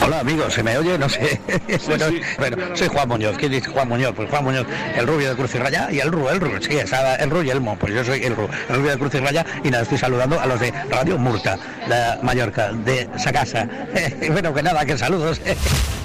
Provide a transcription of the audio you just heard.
Hola amigos, ¿se me oye? No sé. Bueno, soy Juan Muñoz. ¿Quién dice Juan Muñoz? Pues Juan Muñoz, el rubio de Cruz y Raya y el Ru, sí, el Ru y Elmo. Pues yo soy el rubio de Cruz y Raya y nada, estoy saludando a los de Radio Murta, de Mallorca, de Sagasa. Bueno, que nada, que saludos.